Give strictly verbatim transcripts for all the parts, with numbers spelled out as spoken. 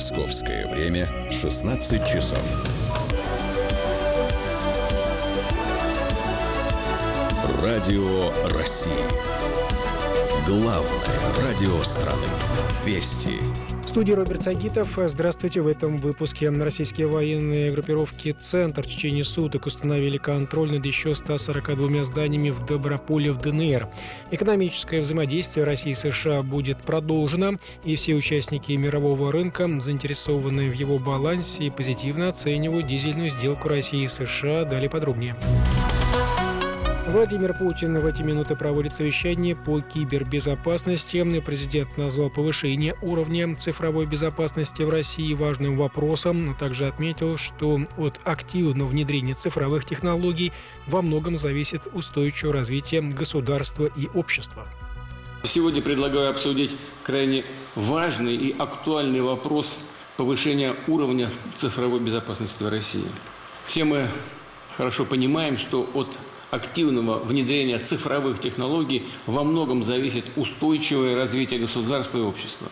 Московское время шестнадцать часов. Радио России. Главное радио страны. Вести. В студии Роберт Сагитов. Здравствуйте. В этом выпуске российские военные группировки «Центр» в течение суток установили контроль над еще ста сорока двумя зданиями в Доброполе в ДНР. Экономическое взаимодействие России и США будет продолжено, и все участники мирового рынка заинтересованы в его балансе и позитивно оценивают дизельную сделку России и США. Далее подробнее. Владимир Путин в эти минуты проводит совещание по кибербезопасности. Президент назвал повышение уровня цифровой безопасности в России важным вопросом, но также отметил, что от активного внедрения цифровых технологий во многом зависит устойчивое развитие государства и общества. Сегодня предлагаю обсудить крайне важный и актуальный вопрос повышения уровня цифровой безопасности в России. Все мы хорошо понимаем, что от активного внедрения цифровых технологий во многом зависит устойчивое развитие государства и общества.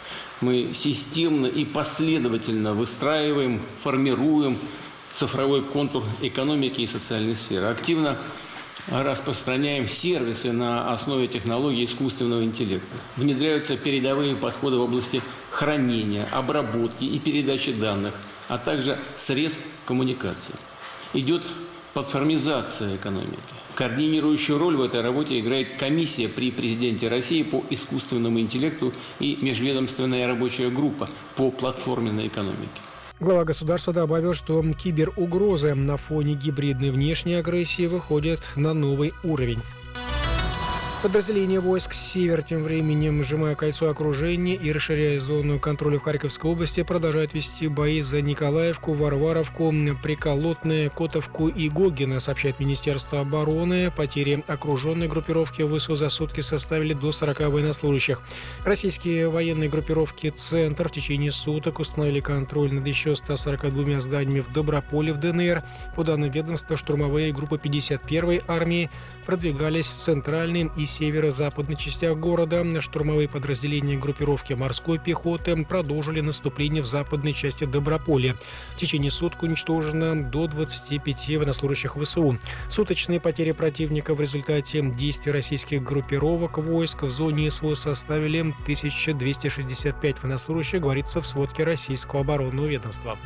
Мы системно и последовательно выстраиваем, формируем цифровой контур экономики и социальной сферы. Активно распространяем сервисы на основе технологий искусственного интеллекта. Внедряются передовые подходы в области хранения, обработки и передачи данных, а также средств коммуникации. Идет платформизация экономики. Координирующую роль в этой работе играет комиссия при президенте России по искусственному интеллекту и межведомственная рабочая группа по платформенной экономике. Глава государства добавил, что киберугрозы на фоне гибридной внешней агрессии выходят на новый уровень. Подразделения войск «Север» тем временем, сжимая кольцо окружения и расширяя зону контроля в Харьковской области, продолжают вести бои за Николаевку, Варваровку, Приколотное, Котовку и Гогино, сообщает Министерство обороны. Потери окруженной группировки ВСУ за сутки составили до сорока военнослужащих. Российские военные группировки «Центр» в течение суток установили контроль над еще ста сорока двумя зданиями в Доброполе в ДНР. По данным ведомства, штурмовые группы пятьдесят первой армии продвигались в центральной и северо-западной частях города. Штурмовые подразделения группировки морской пехоты продолжили наступление в западной части Доброполя. В течение суток уничтожено до двадцати пяти военнослужащих ВСУ. Суточные потери противника в результате действий российских группировок войск в зоне СВО составили тысячу двести шестьдесят пять военнослужащих, говорится в сводке Российского оборонного ведомства.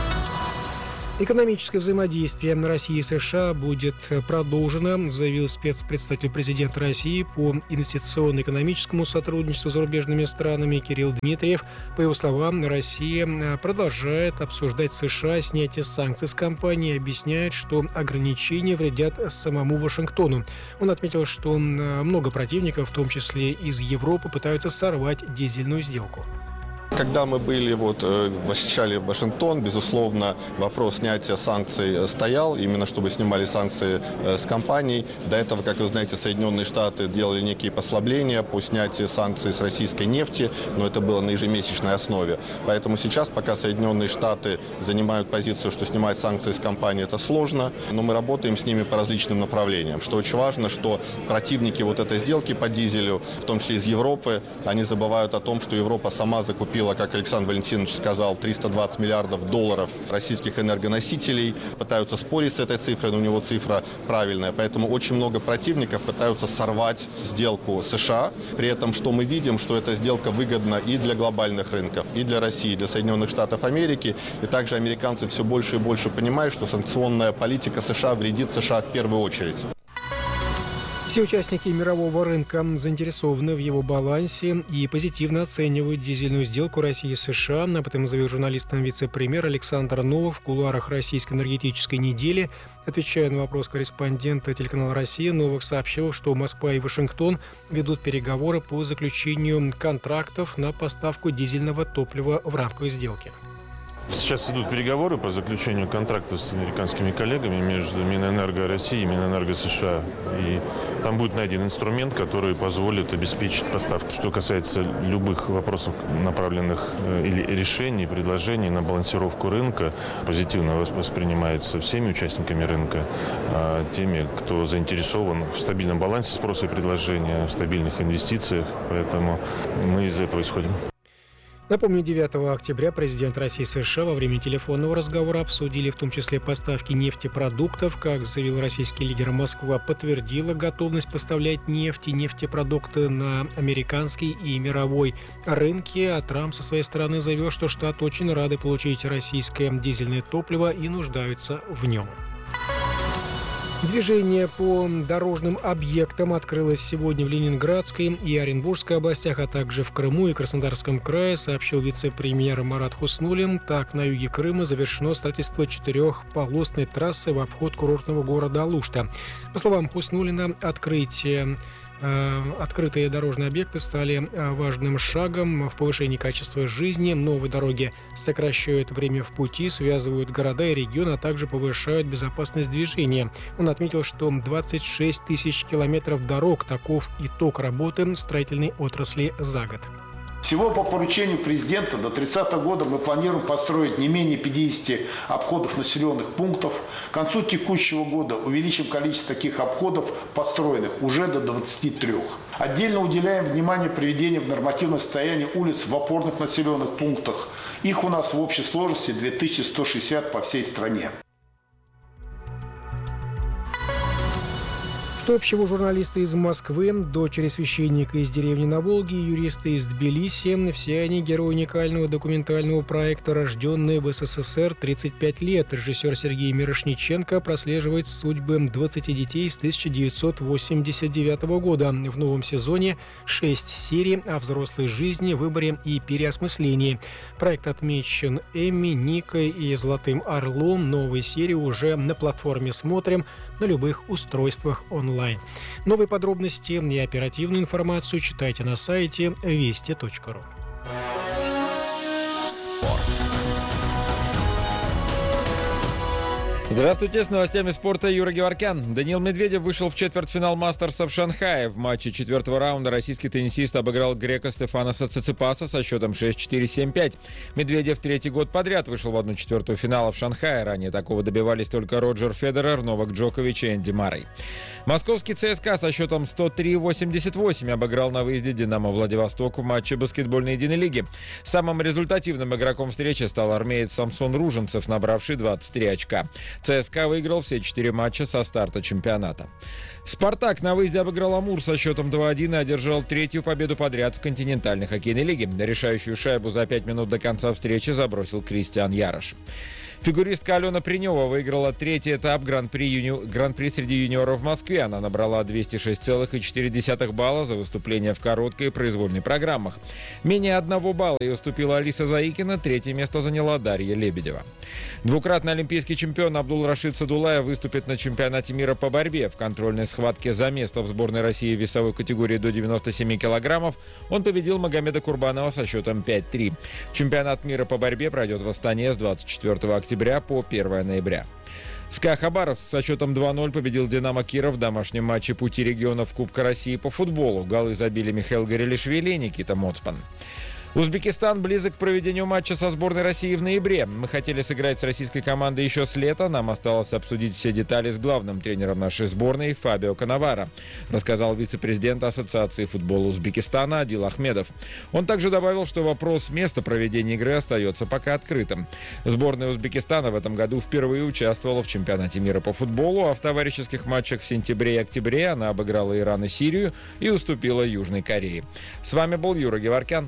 Экономическое взаимодействие России и США будет продолжено, заявил спецпредставитель президента России по инвестиционно-экономическому сотрудничеству с зарубежными странами Кирилл Дмитриев. По его словам, Россия продолжает обсуждать с США снятие санкций с компании и объясняет, что ограничения вредят самому Вашингтону. Он отметил, что много противников, в том числе из Европы, пытаются сорвать дизельную сделку. Когда мы были, вот, посещали Вашингтон, безусловно, вопрос снятия санкций стоял, именно чтобы снимали санкции с компаний. До этого, как вы знаете, Соединенные Штаты делали некие послабления по снятию санкций с российской нефти, но это было на ежемесячной основе. Поэтому сейчас, пока Соединенные Штаты занимают позицию, что снимать санкции с компаний это сложно, но мы работаем с ними по различным направлениям. Что очень важно, что противники вот этой сделки по дизелю, в том числе из Европы, они забывают о том, что Европа сама закупила, как Александр Валентинович сказал, триста двадцать миллиардов долларов российских энергоносителей. Пытаются спорить с этой цифрой, но у него цифра правильная. Поэтому очень много противников пытаются сорвать сделку США. При этом, что мы видим, что эта сделка выгодна и для глобальных рынков, и для России, и для Соединенных Штатов Америки. И также американцы все больше и больше понимают, что санкционная политика США вредит США в первую очередь. Все участники мирового рынка заинтересованы в его балансе и позитивно оценивают дизельную сделку России и США. Об этом заявил журналистам вице-премьер Александр Новов в кулуарах Российской энергетической недели. Отвечая на вопрос корреспондента телеканала «Россия», Новых сообщил, что Москва и Вашингтон ведут переговоры по заключению контрактов на поставку дизельного топлива в рамках сделки. Сейчас идут переговоры по заключению контрактов с американскими коллегами между Минэнерго России и Минэнерго США. И там будет найден инструмент, который позволит обеспечить поставки. Что касается любых вопросов, направленных или решений, предложений на балансировку рынка, позитивно воспринимается всеми участниками рынка, теми, кто заинтересован в стабильном балансе спроса и предложения, в стабильных инвестициях. Поэтому мы из этого исходим. Напомню, девятого октября президент России и США во время телефонного разговора обсудили в том числе поставки нефтепродуктов. Как заявил российский лидер, Москва подтвердила готовность поставлять нефть и нефтепродукты на американский и мировой рынки. А Трамп со своей стороны заявил, что Штаты очень рады получить российское дизельное топливо и нуждаются в нем. Движение по дорожным объектам открылось сегодня в Ленинградской и Оренбургской областях, а также в Крыму и Краснодарском крае, сообщил вице-премьер Марат Хуснуллин. Так, на юге Крыма завершено строительство четырехполосной трассы в обход курортного города Алушта. По словам Хуснуллина, открытие Открытые дорожные объекты стали важным шагом в повышении качества жизни. Новые дороги сокращают время в пути, связывают города и регионы, а также повышают безопасность движения. Он отметил, что двадцать шесть тысяч километров дорог – таков итог работы строительной отрасли за год. Всего по поручению президента до тридцатого года мы планируем построить не менее пятидесяти обходов населенных пунктов. К концу текущего года увеличим количество таких обходов построенных уже до двадцати трёх. Отдельно уделяем внимание приведению в нормативное состояние улиц в опорных населенных пунктах. Их у нас в общей сложности две тысячи сто шестьдесят по всей стране. Что общего журналисты из Москвы, дочери священника из деревни на Волге, юристы из Тбилиси, все они герои уникального документального проекта, рожденные в СССР тридцать пять лет. Режиссер Сергей Мирошниченко прослеживает судьбы двадцати детей с тысяча девятьсот восемьдесят девятого года. В новом сезоне шесть серий о взрослой жизни, выборе и переосмыслении. Проект отмечен Эмми, Никой и Золотым Орлом. Новые серии уже на платформе «Смотрим» на любых устройствах онлайн. Новые подробности и оперативную информацию читайте на сайте вести точка ру. Спорт. Здравствуйте, с новостями спорта Юра Геворкян. Даниил Медведев вышел в четвертьфинал Мастерса в Шанхае. В матче четвертого раунда российский теннисист обыграл грека Стефаноса Циципаса со счетом шесть четыре семь пять. Медведев третий год подряд вышел в одну четвертую финала в Шанхае. Ранее такого добивались только Роджер Федерер, Новак Джокович и Энди Маррей. Московский ЦСКА со счетом сто три восемьдесят восемь обыграл на выезде Динамо Владивосток в матче баскетбольной единой лиги. Самым результативным игроком встречи стал армеец Самсон Руженцев, набравший двадцать три очка. ЦСКА выиграл все четыре матча со старта чемпионата. «Спартак» на выезде обыграл «Амур» со счетом два один и одержал третью победу подряд в континентальной хоккейной лиге. Решающую шайбу за пять минут до конца встречи забросил Кристиан Ярош. Фигуристка Алена Принева выиграла третий этап Гран-при, юни... Гран-при среди юниоров в Москве. Она набрала двести шесть целых четыре десятых балла за выступление в короткой и произвольной программах. Менее одного балла ей уступила Алиса Заикина, третье место заняла Дарья Лебедева. Двукратный олимпийский чемпион Абдул-Рашид Садулаев выступит на чемпионате мира по борьбе. В контрольной схватке за место в сборной России в весовой категории до девяноста семи килограммов он победил Магомеда Курбанова со счетом пять три. Чемпионат мира по борьбе пройдет в Астане с двадцать четвёртого октября по первое ноября. СКА Хабаровск со счетом два ноль победил «Динамо Киров» в домашнем матче пути регионов Кубка России по футболу. Голы забили Михаил Горелишвили и Никита Моцман. Узбекистан близок к проведению матча со сборной России в ноябре. Мы хотели сыграть с российской командой еще с лета. Нам осталось обсудить все детали с главным тренером нашей сборной Фабио Канаваро, рассказал вице-президент Ассоциации футбола Узбекистана Адил Ахмедов. Он также добавил, что вопрос места проведения игры остается пока открытым. Сборная Узбекистана в этом году впервые участвовала в чемпионате мира по футболу, а в товарищеских матчах в сентябре и октябре она обыграла Иран и Сирию и уступила Южной Корее. С вами был Юра Геворкян.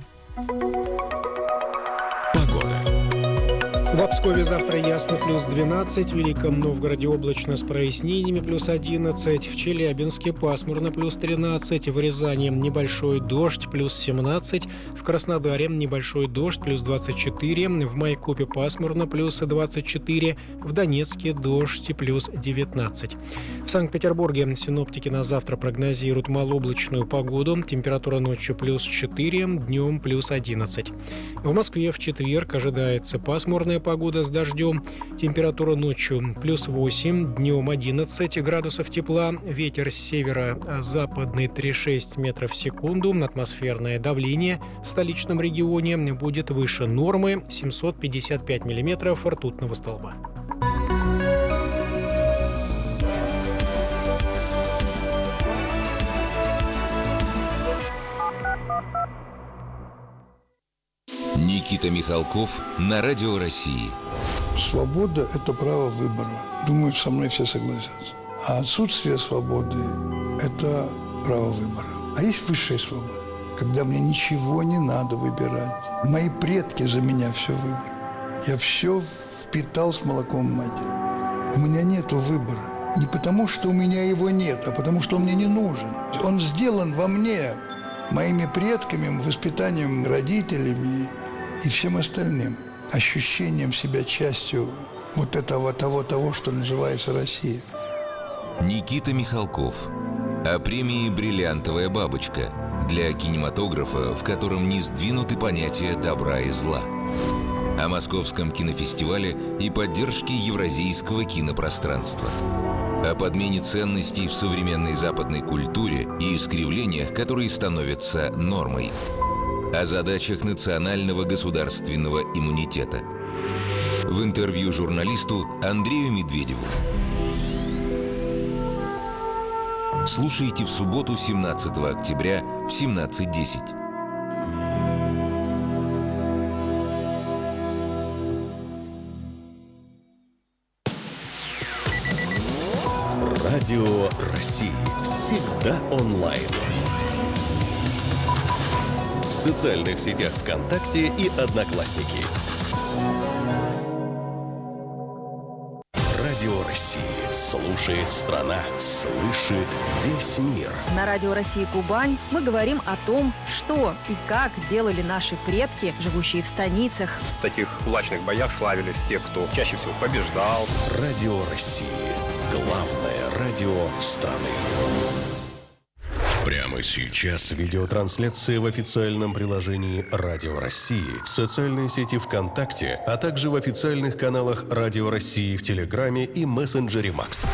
Погода. В Пскове завтра ясно, плюс двенадцать. В Великом Новгороде облачно с прояснениями, плюс одиннадцать. В Челябинске пасмурно, плюс тринадцать. В Рязани небольшой дождь, плюс семнадцать. В Краснодаре небольшой дождь, плюс двадцать четыре. В Майкопе пасмурно, плюс двадцать четыре. В Донецке дождь, плюс девятнадцать. В Санкт-Петербурге синоптики на завтра прогнозируют малооблачную погоду. Температура ночью плюс четыре, днем плюс одиннадцать. В Москве в четверг ожидается пасмурная погода с дождем. Температура ночью плюс восемь, днем одиннадцать градусов тепла. Ветер с северо-западный три целых шесть десятых метров в секунду. Атмосферное давление в столичном регионе будет выше нормы семьсот пятьдесят пять миллиметров ртутного столба. Никита Михалков на Радио России. Свобода – это право выбора. Думаю, со мной все согласятся. А отсутствие свободы – это право выбора. А есть высшая свобода, когда мне ничего не надо выбирать. Мои предки за меня все выбрали. Я все впитал с молоком матери. У меня нету выбора. Не потому, что у меня его нет, а потому, что он мне не нужен. Он сделан во мне, моими предками, воспитанием родителями и всем остальным. Ощущением себя частью вот этого того-того, что называется Россия. Никита Михалков. О премии «Бриллиантовая бабочка» для кинематографа, в котором не сдвинуты понятия добра и зла. О Московском кинофестивале и поддержке евразийского кинопространства. О подмене ценностей в современной западной культуре и искривлениях, которые становятся нормой. О задачах национального государственного иммунитета. В интервью журналисту Андрею Медведеву. Слушайте в субботу, семнадцатого октября в семнадцать десять. Радио России. Всегда онлайн. В социальных сетях ВКонтакте и Одноклассники. Радио России. Слушает страна. Слышит весь мир. На Радио России Кубань мы говорим о том, что и как делали наши предки, живущие в станицах. В таких кулачных боях славились те, кто чаще всего побеждал. Радио России. Главное радио страны. Прямо сейчас видеотрансляция в официальном приложении Радио России, в социальной сети ВКонтакте, а также в официальных каналах Радио России в Телеграме и мессенджере Макс.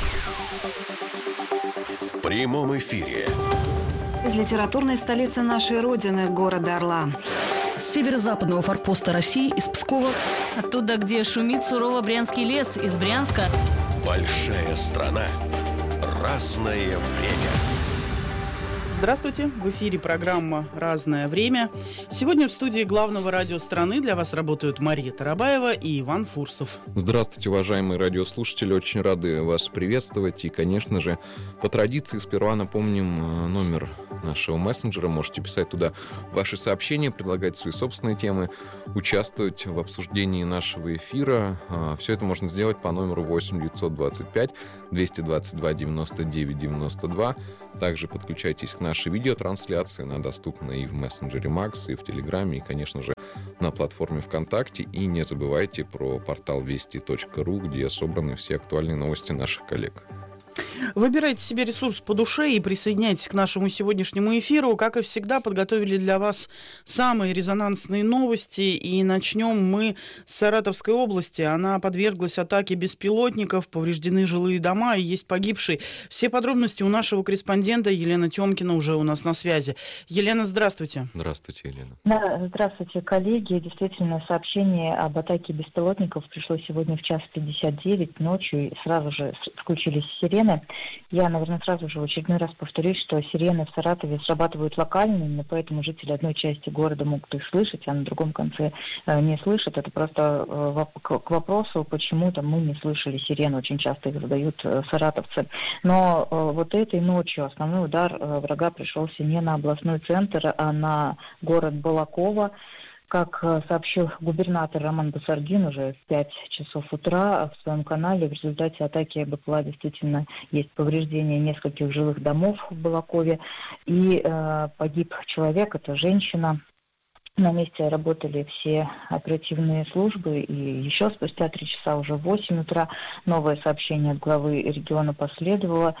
В прямом эфире. Из литературной столицы нашей Родины, города Орла. С северо-западного форпоста России, из Пскова. Оттуда, где шумит сурово Брянский лес, из Брянска. Большая страна. Разное время. Здравствуйте, в эфире программа «Разное время». Сегодня в студии главного радио страны для вас работают Мария Тарабаева и Иван Фурсов. Здравствуйте, уважаемые радиослушатели, очень рады вас приветствовать. И, конечно же, по традиции сперва напомним номер нашего мессенджера. Можете писать туда ваши сообщения, предлагать свои собственные темы, участвовать в обсуждении нашего эфира. Все это можно сделать по номеру восемь девятьсот двадцать пять двести двадцать два девяносто девять девяносто два. Также подключайтесь к нашей видеотрансляции. Она доступна и в мессенджере Макс, и в Телеграме, и, конечно же, на платформе ВКонтакте. И не забывайте про портал вести точка ру, где собраны все актуальные новости наших коллег. Выбирайте себе ресурс по душе и присоединяйтесь к нашему сегодняшнему эфиру. Как и всегда, подготовили для вас самые резонансные новости. И начнем мы с Саратовской области. Она подверглась атаке беспилотников, повреждены жилые дома и есть погибшие. Все подробности у нашего корреспондента Елена Тёмкина уже у нас на связи. Елена, здравствуйте. Здравствуйте, Елена. Да, здравствуйте, коллеги. Действительно, сообщение об атаке беспилотников пришло сегодня в час пятьдесят девять ночью. И сразу же включились сирены. Я, наверное, сразу же в очередной раз повторюсь, что сирены в Саратове срабатывают локально, именно поэтому жители одной части города могут их слышать, а на другом конце э, не слышат. Это просто э, к, к вопросу, почему-то мы не слышали сирену. Очень часто их задают э, саратовцы. Но э, вот этой ночью основной удар э, врага пришелся не на областной центр, а на город Балаково. Как сообщил губернатор Роман Басаргин уже в пять часов утра в своем канале, в результате атаки БПЛА действительно есть повреждение нескольких жилых домов в Балакове. И э, погиб человек, это женщина. На месте работали все оперативные службы, и еще спустя три часа, уже в восемь утра, новое сообщение от главы региона последовало.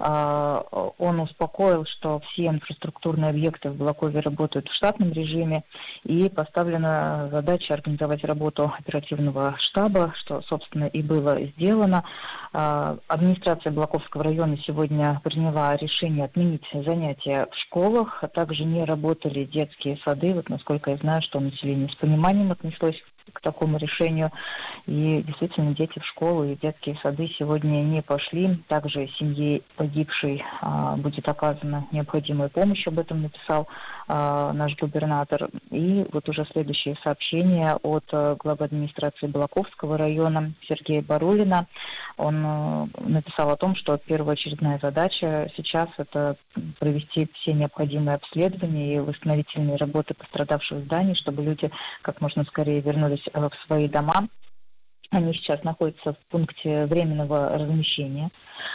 Он успокоил, что все инфраструктурные объекты в Балакове работают в штатном режиме, и поставлена задача организовать работу оперативного штаба, что, собственно, и было сделано. Администрация Балаковского района сегодня приняла решение отменить занятия в школах, а также не работали детские сады. Вот насколько я знаю, что население с пониманием отнеслось к такому решению. И действительно, дети в школу и детские сады сегодня не пошли. Также семье погибшей а, будет оказана необходимая помощь, об этом написал а, наш губернатор. И вот уже следующее сообщение от а, главы администрации Балаковского района Сергея Барулина. Он а, написал о том, что первоочередная задача сейчас это провести все необходимые обследования и восстановительные работы пострадавших зданий, чтобы люди как можно скорее вернулись в свои дома. Они сейчас находятся в пункте временного размещения.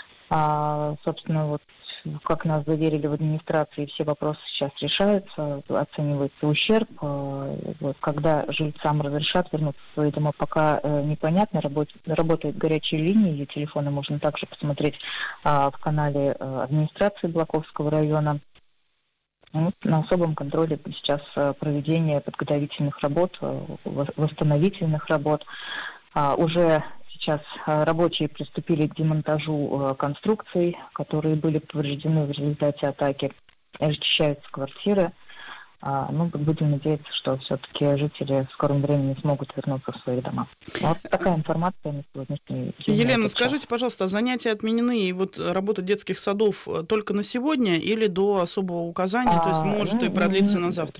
А, собственно, вот как нас заверили в администрации, все вопросы сейчас решаются, оценивается ущерб. Вот, когда жильцам разрешат вернуться в свои дома, пока э, непонятно. Работ, работает горячая линия, ее телефоны можно также посмотреть а, в канале а, администрации Балаковского района. Вот, на особом контроле сейчас проведение подготовительных работ, восстановительных работ. А, уже сейчас рабочие приступили к демонтажу конструкций, которые были повреждены в результате атаки. Очищаются квартиры. А, ну, будем надеяться, что все-таки жители в скором времени смогут вернуться в свои дома. Вот такая информация на сегодняшний день. Елена, скажите, пожалуйста, занятия отменены, и вот работа детских садов только на сегодня или до особого указания, а, то есть может ну, и продлиться на завтра?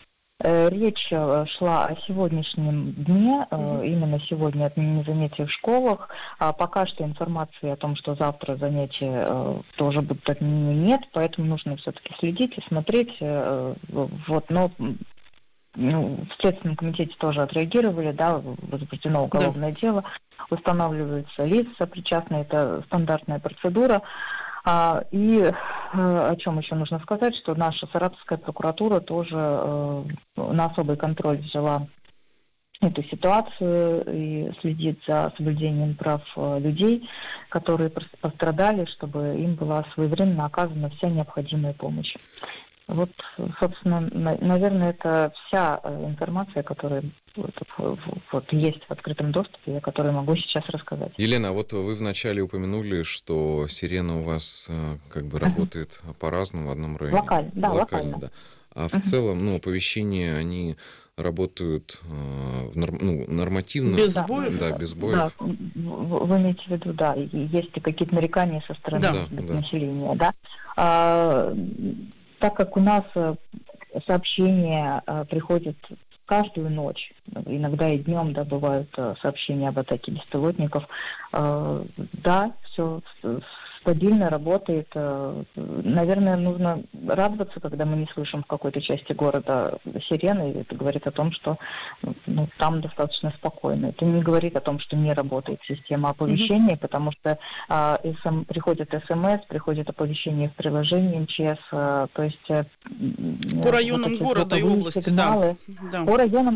Речь шла о сегодняшнем дне, mm-hmm. именно сегодня отменены занятия в школах. А пока что информации о том, что завтра занятия тоже будут отменены, нет, поэтому нужно все-таки следить и смотреть. Вот, но ну, в Следственном комитете тоже отреагировали, да, возбуждено уголовное да. дело, устанавливаются лица причастные, это стандартная процедура. А, и а, о чем еще нужно сказать, что наша Саратовская прокуратура тоже а, на особый контроль взяла эту ситуацию и следит за соблюдением прав а, людей, которые пострадали, чтобы им была своевременно оказана вся необходимая помощь. Вот, собственно, наверное, это вся информация, которая вот, вот есть в открытом доступе, о которой могу сейчас рассказать. Елена, вот вы вначале упомянули, что сирена у вас как бы работает uh-huh. по-разному в одном районе. Локально, да, локально. локально. Да. А в uh-huh. целом, ну, оповещения, они работают э, ну, нормативно? Без сбоев? Да, без сбоев. Да, вы, вы имеете в виду, да, есть какие-то нарекания со стороны да, населения, да. да? А, так как у нас сообщения приходят каждую ночь, иногда и днем, да, бывают сообщения об атаке беспилотников, да, все стабильно работает. Наверное, нужно радоваться, когда мы не слышим в какой-то части города сирены, и это говорит о том, что ну, там достаточно спокойно. Это не говорит о том, что не работает система оповещения, mm-hmm. потому что а, СМ, приходит СМС, приходит оповещение в приложении МЧС, а, то есть... По районам вот города и области, сигналы, да. По районам